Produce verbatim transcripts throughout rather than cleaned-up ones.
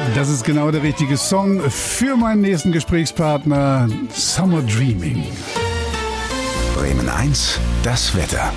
Das ist genau der richtige Song für meinen nächsten Gesprächspartner, Summer Dreaming. Bremen eins, das Wetter.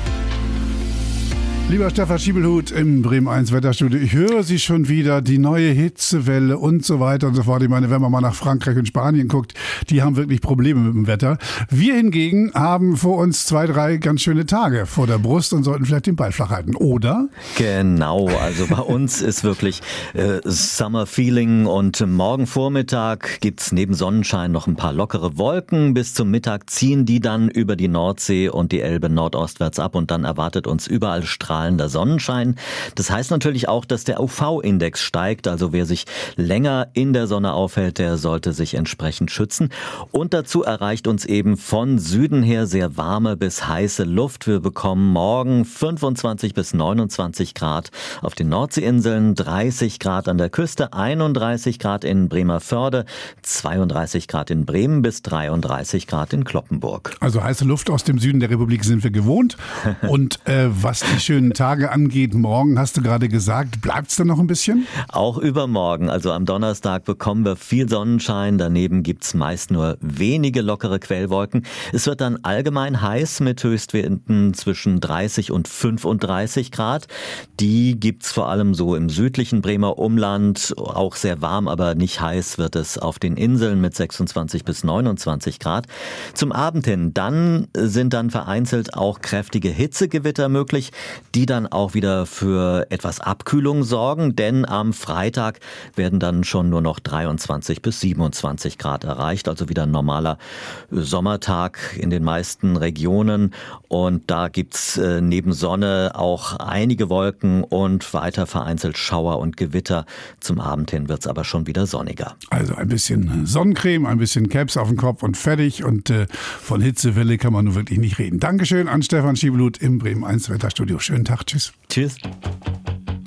Lieber Stefan Schiebelhut im Bremen eins Wetterstudio, ich höre Sie schon wieder, die neue Hitzewelle und so weiter und so fort. Ich meine, wenn man mal nach Frankreich und Spanien guckt, die haben wirklich Probleme mit dem Wetter. Wir hingegen haben vor uns zwei, drei ganz schöne Tage vor der Brust und sollten vielleicht den Ball flach halten, oder? Genau, also bei uns ist wirklich äh, Summer Feeling und morgen Vormittag gibt's neben Sonnenschein noch ein paar lockere Wolken. Bis zum Mittag ziehen die dann über die Nordsee und die Elbe nordostwärts ab und dann erwartet uns überall strahlender Sonnenschein. Das heißt natürlich auch, dass der U V-Index steigt, also wer sich länger in der Sonne aufhält, der sollte sich entsprechend schützen. Und dazu erreicht uns eben von Süden her sehr warme bis heiße Luft. Wir bekommen morgen fünfundzwanzig bis neunundzwanzig Grad auf den Nordseeinseln, dreißig Grad an der Küste, einunddreißig Grad in Bremervörde, zweiunddreißig Grad in Bremen bis dreiunddreißig Grad in Cloppenburg. Also heiße Luft aus dem Süden der Republik sind wir gewohnt. Und äh, was die schönen Tage angeht, morgen hast du gerade gesagt, bleibt's dann noch ein bisschen? Auch übermorgen, also am Donnerstag, bekommen wir viel Sonnenschein. Daneben gibt's meist nur wenige lockere Quellwolken. Es wird dann allgemein heiß mit Höchstwerten zwischen dreißig und fünfunddreißig Grad. Die gibt's vor allem so im südlichen Bremer Umland. Auch sehr warm, aber nicht heiß wird es auf den Inseln mit sechsundzwanzig bis neunundzwanzig Grad. Zum Abend hin, dann sind dann vereinzelt auch kräftige Hitzegewitter möglich, die dann auch wieder für etwas Abkühlung sorgen, denn am Freitag werden dann schon nur noch dreiundzwanzig bis siebenundzwanzig Grad erreicht, also wieder ein normaler Sommertag in den meisten Regionen und da gibt's äh, neben Sonne auch einige Wolken und weiter vereinzelt Schauer und Gewitter. Zum Abend hin wird's aber schon wieder sonniger. Also ein bisschen Sonnencreme, ein bisschen Caps auf den Kopf und fertig und äh, von Hitzewelle kann man nun wirklich nicht reden. Dankeschön an Stefan Schiebelhut im Bremen eins Wetterstudio. Schönen Tag, tschüss. Tschüss.